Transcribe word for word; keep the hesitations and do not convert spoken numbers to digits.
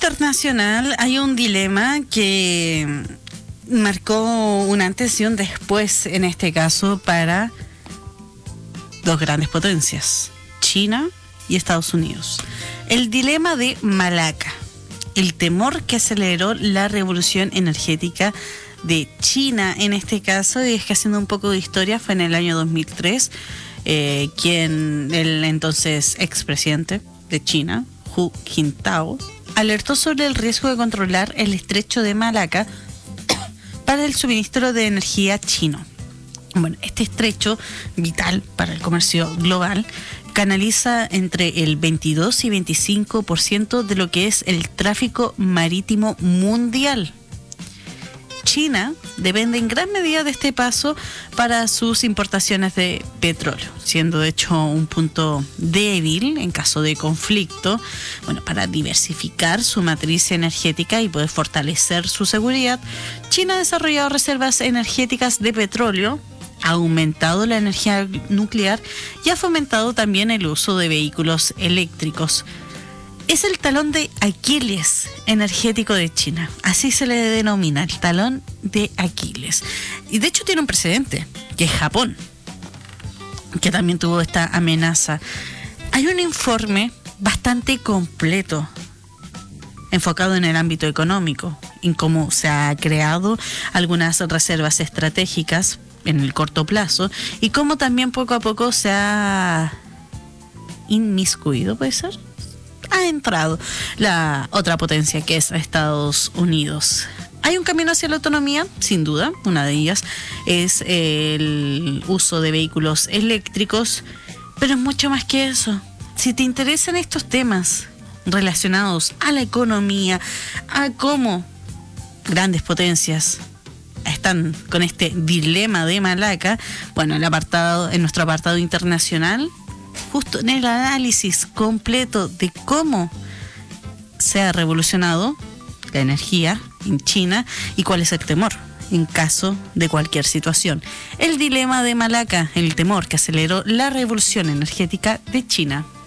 internacional hay un dilema que marcó un antes y un después, en este caso, para dos grandes potencias, China y Estados Unidos. El dilema de Malaca, el temor que aceleró la revolución energética de China en este caso, y es que haciendo un poco de historia, fue en el año dos mil tres, eh, quien el entonces expresidente de China, Hu Jintao, alertó sobre el riesgo de controlar el estrecho de Malaca para el suministro de energía chino. Bueno, este estrecho, vital para el comercio global, canaliza entre el veintidós y veinticinco por ciento de lo que es el tráfico marítimo mundial. China depende en gran medida de este paso para sus importaciones de petróleo, siendo de hecho un punto débil en caso de conflicto. Bueno, para diversificar su matriz energética y poder fortalecer su seguridad, China ha desarrollado reservas energéticas de petróleo, ha aumentado la energía nuclear y ha fomentado también el uso de vehículos eléctricos. Es el talón de Aquiles energético de China, así se le denomina, el talón de Aquiles. Y de hecho tiene un precedente, que es Japón, que también tuvo esta amenaza. Hay un informe bastante completo, enfocado en el ámbito económico, en cómo se ha creado algunas reservas estratégicas en el corto plazo y cómo también poco a poco se ha inmiscuido, ¿puede ser?, ha entrado la otra potencia, que es Estados Unidos. Hay un camino hacia la autonomía, sin duda. Una de ellas es el uso de vehículos eléctricos, pero es mucho más que eso. Si te interesan estos temas relacionados a la economía, a cómo grandes potencias están con este dilema de Malaca, bueno, el apartado, en nuestro apartado internacional, justo en el análisis completo de cómo se ha revolucionado la energía en China y cuál es el temor en caso de cualquier situación. El dilema de Malaca, el temor que aceleró la revolución energética de China.